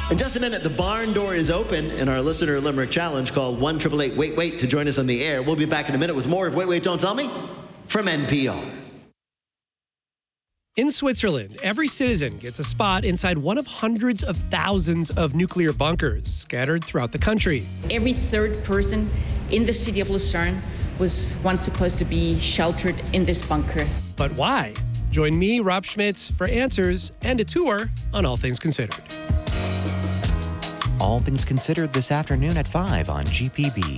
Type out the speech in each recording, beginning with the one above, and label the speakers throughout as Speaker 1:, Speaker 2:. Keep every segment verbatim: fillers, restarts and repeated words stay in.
Speaker 1: In just a minute, the barn door is open in our Listener Limerick Challenge. Call one eight eight eight, wait, wait to join us on the air. We'll be back in a minute with more of Wait, Wait, Don't Tell Me from N P R.
Speaker 2: In Switzerland, every citizen gets a spot inside one of hundreds of thousands of nuclear bunkers scattered throughout the country.
Speaker 3: Every third person in the city of Lucerne was once supposed to be sheltered in this bunker.
Speaker 2: But why? Join me, Rob Schmitz, for answers and a tour on All Things Considered.
Speaker 4: All Things Considered this afternoon at five on G P B.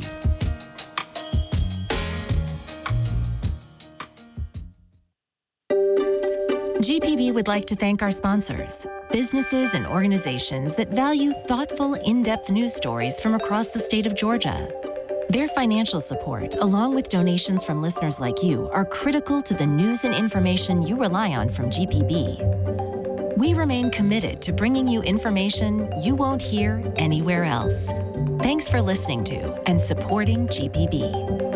Speaker 5: G P B would like to thank our sponsors, businesses and organizations that value thoughtful, in-depth news stories from across the state of Georgia. Their financial support, along with donations from listeners like you, are critical to the news and information you rely on from G P B. We remain committed to bringing you information you won't hear anywhere else. Thanks for listening to and supporting G P B.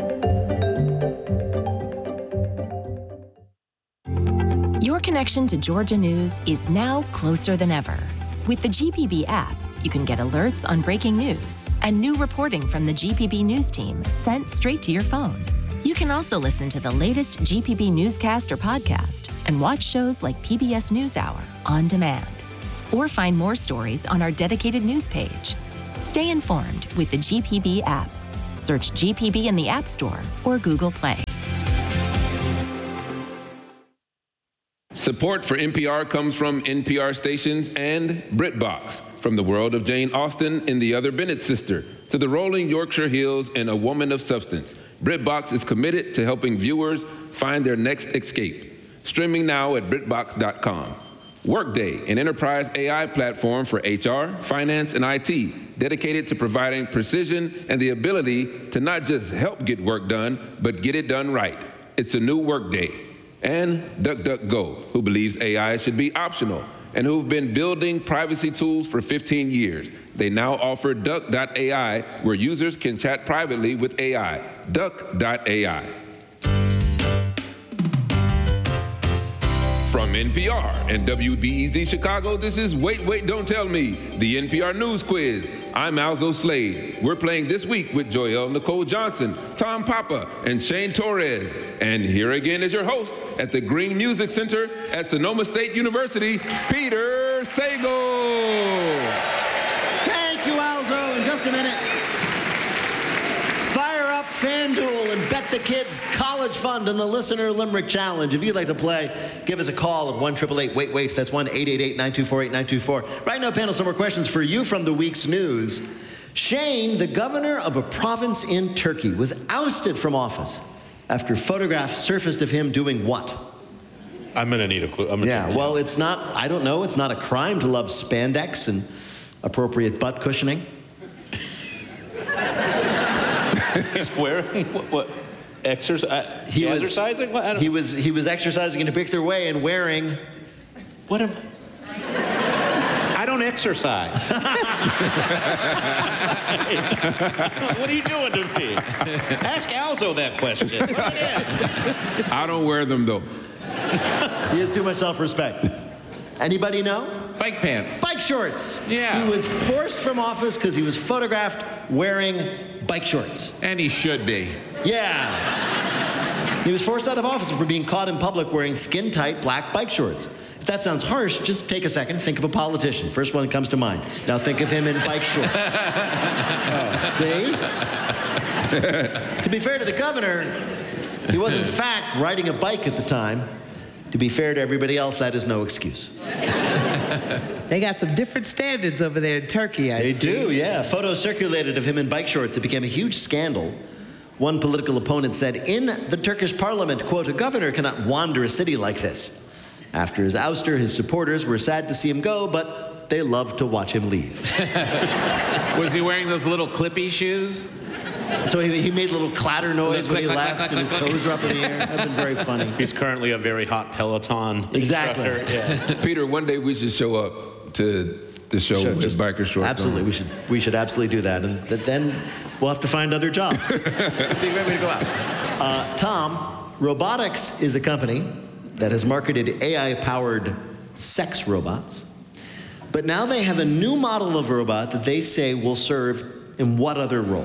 Speaker 5: Your connection to Georgia news is now closer than ever. With the G P B app, you can get alerts on breaking news and new reporting from the G P B news team sent straight to your phone. You can also listen to the latest G P B newscast or podcast and watch shows like P B S NewsHour on demand. Or find more stories on our dedicated news page. Stay informed with the G P B app. Search G P B in the App Store or Google Play.
Speaker 6: Support for N P R comes from N P R stations and BritBox. From the world of Jane Austen and The Other Bennett Sister to the rolling Yorkshire Hills and A Woman of Substance, BritBox is committed to helping viewers find their next escape. Streaming now at BritBox dot com. Workday, an enterprise A I platform for H R, finance, and I T, dedicated to providing precision and the ability to not just help get work done, but get it done right. It's a new Workday. And DuckDuckGo, who believes A I should be optional and who've been building privacy tools for fifteen years. They now offer Duck dot A I, where users can chat privately with A I. Duck dot A I. From N P R and W B E Z Chicago, this is Wait, Wait, Don't Tell Me, the N P R News Quiz. I'm Alzo Slade. We're playing this week with Joelle Nicole Johnson, Tom Papa, and Shane Torres. And here again is your host at the Green Music Center at Sonoma State University, Peter Sagal.
Speaker 1: Thank you, Alzo. In just a minute, fire up FanDuel and bet the kids' college fund in the Listener Limerick Challenge. If you'd like to play, give us a call at one eight eight eight, wait, wait. That's one eight eight eight, nine two four, eight nine two four. Right now, panel, some more questions for you from the week's news. Shane, the governor of a province in Turkey, was ousted from office after photographs surfaced of him doing what?
Speaker 7: I'm going to need a clue. I'm gonna
Speaker 1: yeah,
Speaker 7: need
Speaker 1: well, it's not, I don't know, it's not a crime to love spandex and appropriate butt cushioning.
Speaker 7: He's wearing what? what exercise? He was exercising. What? I don't
Speaker 1: he was he was exercising in a particular way and wearing.
Speaker 7: What am? I don't exercise. What are you doing to me? Ask Alzo that question.
Speaker 6: I don't wear them though.
Speaker 1: He has too much self-respect. Anybody know?
Speaker 8: Bike pants.
Speaker 1: Bike shorts.
Speaker 8: Yeah.
Speaker 1: He was forced from office because he was photographed wearing bike shorts.
Speaker 8: And he should be.
Speaker 1: Yeah. He was forced out of office for being caught in public wearing skin-tight black bike shorts. If that sounds harsh, just take a second, think of a politician. First one that comes to mind. Now think of him in bike shorts. Oh, see? To be fair to the governor, he was in fact riding a bike at the time. To be fair to everybody else, that is no excuse.
Speaker 9: They got some different standards over there in Turkey, I
Speaker 1: They
Speaker 9: see.
Speaker 1: do, yeah. Photos circulated of him in bike shorts. It became a huge scandal. One political opponent said, in the Turkish parliament, quote, a governor cannot wander a city like this. After his ouster, his supporters were sad to see him go, but they loved to watch him leave.
Speaker 8: Was he wearing those little clippy shoes?
Speaker 1: So he, he made a little clatter noise when
Speaker 8: Click,
Speaker 1: he
Speaker 8: click,
Speaker 1: left,
Speaker 8: click,
Speaker 1: and his
Speaker 8: click, click.
Speaker 1: toes were up in the air. That's been very funny.
Speaker 7: He's currently a very hot Peloton
Speaker 1: Exactly.
Speaker 7: instructor. Yeah.
Speaker 6: Peter, one day we should show up to the show
Speaker 1: Sure,
Speaker 6: with
Speaker 1: just-
Speaker 6: biker shorts
Speaker 1: Absolutely,
Speaker 6: on.
Speaker 1: we should we should absolutely do that, and th- then we'll have to find other jobs. Be a great way to go out. Uh, Tom, Robotics is a company that has marketed A I-powered sex robots. But now they have a new model of robot that they say will serve in what other role?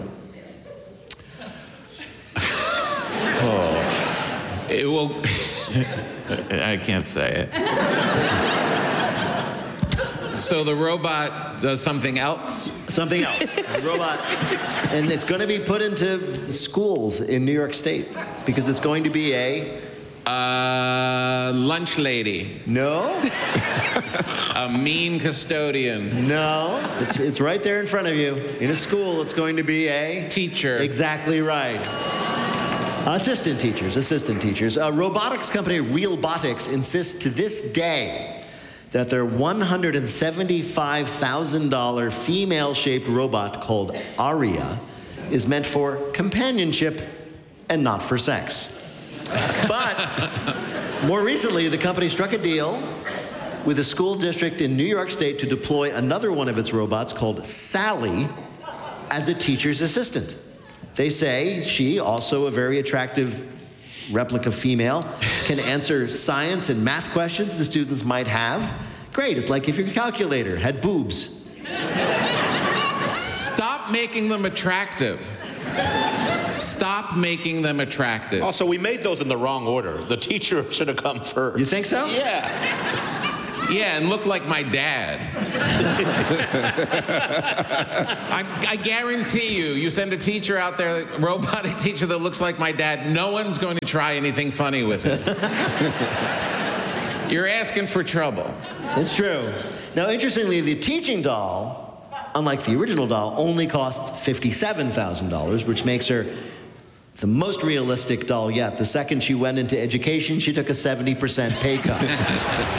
Speaker 8: Oh. It will... I can't say it. So the robot does something else?
Speaker 1: Something else. The robot. And it's going to be put into schools in New York State because it's going to be a...
Speaker 8: Uh, lunch lady.
Speaker 1: No.
Speaker 8: A mean custodian.
Speaker 1: No. It's, it's right there in front of you. In a school, it's going to be a...
Speaker 8: Teacher.
Speaker 1: Exactly right. Assistant teachers, assistant teachers. Uh, robotics company Realbotics insists to this day that their one hundred seventy-five thousand dollars female-shaped robot called Aria is meant for companionship and not for sex. But more recently, the company struck a deal with a school district in New York State to deploy another one of its robots called Sally as a teacher's assistant. They say she, also a very attractive replica female, can answer science and math questions the students might have. Great, it's like if your calculator had boobs.
Speaker 8: Stop making them attractive. Stop making them attractive.
Speaker 7: Also, we made those in the wrong order. The teacher should have come first.
Speaker 1: You think so?
Speaker 7: Yeah.
Speaker 8: Yeah, and look like my dad. I, I guarantee you, you send a teacher out there, a robotic teacher that looks like my dad, no one's going to try anything funny with it. You're asking for trouble.
Speaker 1: It's true. Now, interestingly, the teaching doll, unlike the original doll, only costs fifty-seven thousand dollars, which makes her the most realistic doll yet. The second she went into education, she took a seventy percent pay cut.